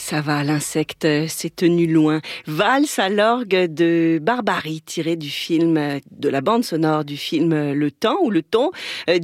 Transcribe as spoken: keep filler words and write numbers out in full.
ça va, l'insecte s'est tenu loin. Valse à l'orgue de Barbarie, tiré du film, de la bande sonore du film Le Temps ou Le Ton,